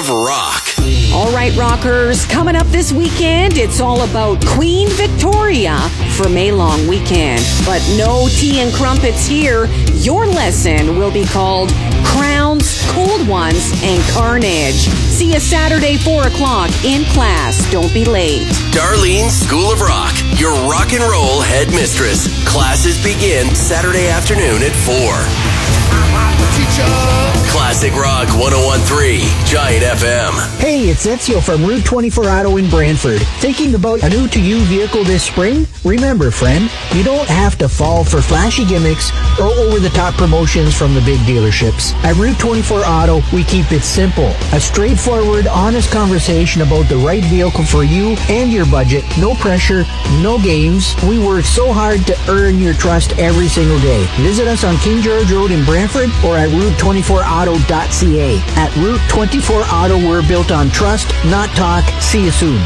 of Rock. All right, rockers, coming up this weekend, it's all about Queen Victoria for Maylong weekend. But no tea and crumpets here. Your lesson will be called Crowns, Cold Ones, and Carnage. See you Saturday, 4 o'clock in class. Don't be late. Darlene's School of Rock, your rock and roll headmistress. Classes begin Saturday afternoon at 4. Classic Rock 101.3 Giant FM. Hey, it's Ezio from Route 24 Auto in Brantford. Thinking about a new-to-you vehicle this spring? Remember, friend, you don't have to fall for flashy gimmicks or over-the-top promotions from the big dealerships. At Route 24 Auto, we keep it simple. A straightforward, honest conversation about the right vehicle for you and your budget. No pressure, no games. We work so hard to earn your trust every single day. Visit us on King George Road in Brantford or at Route24Auto.ca. At Route 24 Auto, we're built on trust, not talk. See you soon.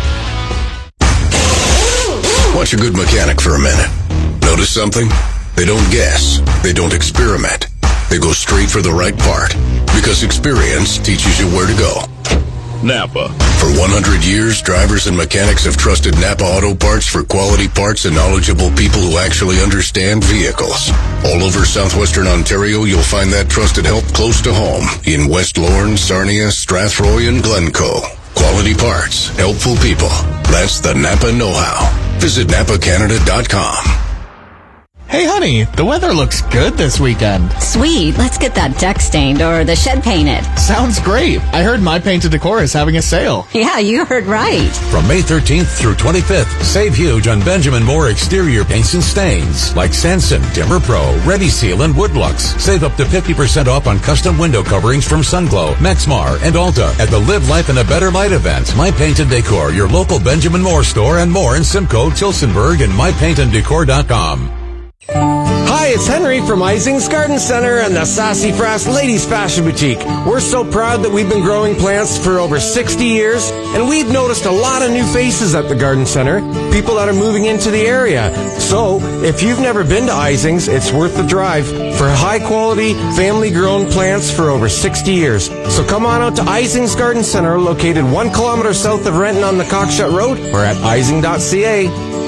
Watch a good mechanic for a minute. Notice something? They don't guess. They don't experiment. They go straight for the right part. Because experience teaches you where to go. Napa. For 100 years, drivers and mechanics have trusted Napa Auto Parts for quality parts and knowledgeable people who actually understand vehicles. All over southwestern Ontario, you'll find that trusted help close to home in West Lorne, Sarnia, Strathroy, and Glencoe. Quality parts, helpful people. That's the Napa know-how. Visit NapaCanada.com. Hey, honey, the weather looks good this weekend. Sweet. Let's get that deck stained or the shed painted. Sounds great. I heard My Painted Decor is having a sale. Yeah, you heard right. From May 13th through 25th, save huge on Benjamin Moore exterior paints and stains like Sanson, Timber Pro, Ready Seal, and Woodlux. Save up to 50% off on custom window coverings from Sunglow, Maxmar, and Alta at the Live Life in a Better Light event. My Painted Decor, your local Benjamin Moore store and more in Simcoe, Tilsonburg, and MyPaintedDecor.com. Hi, it's Henry from Ising's Garden Center and the Sassy Frass Ladies Fashion Boutique. We're so proud that we've been growing plants for over 60 years, and we've noticed a lot of new faces at the Garden Center, people that are moving into the area. So, if you've never been to Ising's, it's worth the drive for high-quality, family-grown plants for over 60 years. So come on out to Ising's Garden Center, located 1 kilometer south of Renton on the Cockshut Road, or at ising.ca.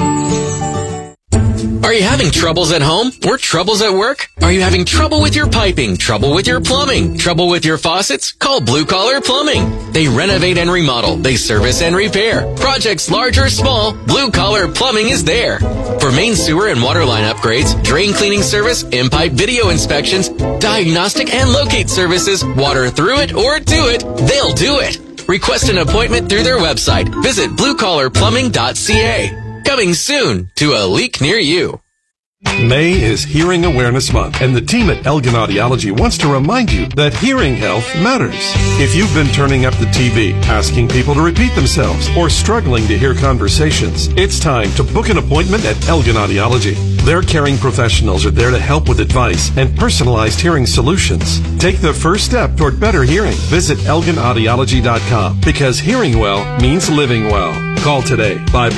Are you having troubles at home or troubles at work? Are you having trouble with your piping, trouble with your plumbing, trouble with your faucets? Call Blue Collar Plumbing. They renovate and remodel. They service and repair. Projects large or small, Blue Collar Plumbing is there. For main sewer and water line upgrades, drain cleaning service, in-pipe video inspections, diagnostic and locate services, water through it or to it, they'll do it. Request an appointment through their website. Visit bluecollarplumbing.ca. Coming soon to a leak near you. May is Hearing Awareness Month, and the team at Elgin Audiology wants to remind you that hearing health matters. If you've been turning up the TV, asking people to repeat themselves, or struggling to hear conversations, it's time to book an appointment at Elgin Audiology. Their caring professionals are there to help with advice and personalized hearing solutions. Take the first step toward better hearing. Visit ElginAudiology.com, because hearing well means living well. Call today,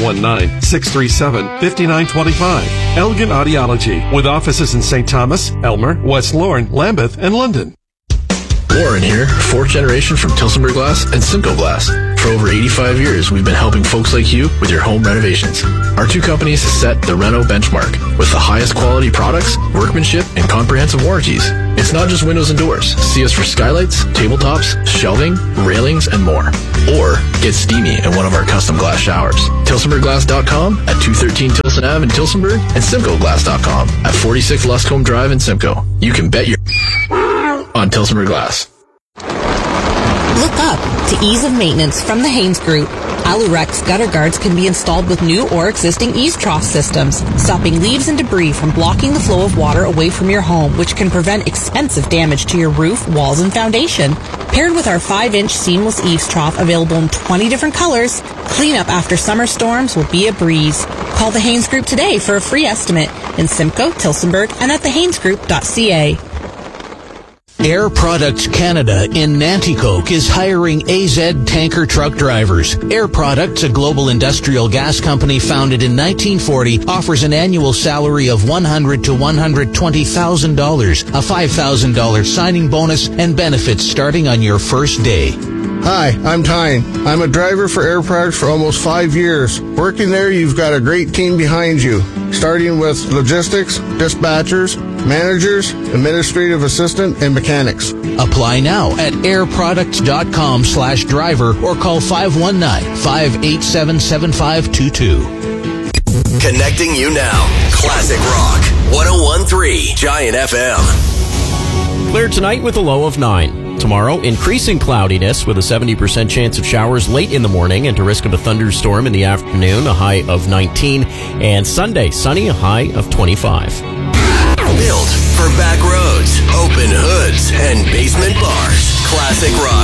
519-637-5925. Elgin Audiology, with offices in St. Thomas, Elmer, West Lorne, Lambeth, and London. Warren here, fourth generation from Tilsonburg Glass and Simcoe Glass. For over 85 years, we've been helping folks like you with your home renovations. Our two companies set the Reno benchmark with the highest quality products, workmanship, and comprehensive warranties. It's not just windows and doors. See us for skylights, tabletops, shelving, railings, and more. Or get steamy in one of our custom glass showers. TilsonburgGlass.com at 213 Tilson Ave in Tilsonburg and SimcoeGlass.com at 46 Luscombe Drive in Simcoe. You can bet your on Tilsonburg Glass. Look up to ease of maintenance from the Haynes Group. Alurex gutter guards can be installed with new or existing eaves trough systems, stopping leaves and debris from blocking the flow of water away from your home, which can prevent expensive damage to your roof, walls, and foundation. Paired with our 5-inch seamless eaves trough available in 20 different colors, cleanup after summer storms will be a breeze. Call the Haynes Group today for a free estimate in Simcoe, Tilsonburg, and at thehaynesgroup.ca. Air Products Canada in Nanticoke is hiring AZ tanker truck drivers. Air Products, a global industrial gas company founded in 1940, offers an annual salary of $100,000 to $120,000, a $5,000 signing bonus, and benefits starting on your first day. Hi, I'm Tyne. I'm a driver for Air Products for almost 5 years. Working there, you've got a great team behind you, starting with logistics, dispatchers, managers, administrative assistant, and mechanics. Apply now at airproducts.com/driver or call 519-587-7522. Connecting you now. Classic Rock. 101.3 Giant FM. Clear tonight with a low of 9. Tomorrow, increasing cloudiness with a 70% chance of showers late in the morning and a risk of a thunderstorm in the afternoon, a high of 19. And Sunday, sunny, a high of 25. Built for back roads, open hoods, and basement bars. Classic Rock